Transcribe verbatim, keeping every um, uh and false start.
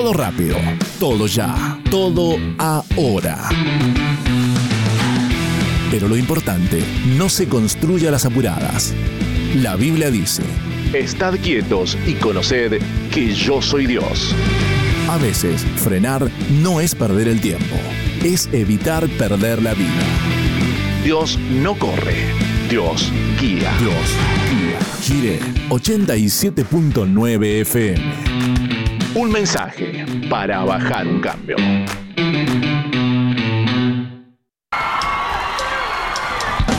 Todo rápido, todo ya, todo ahora. Pero lo importante no se construye a las apuradas. La Biblia dice: estad quietos y conoced que yo soy Dios. A veces, frenar no es perder el tiempo, es evitar perder la vida. Dios no corre, Dios guía. Dios guía. Jiré ochenta y siete punto nueve F M. Un mensaje para bajar un cambio.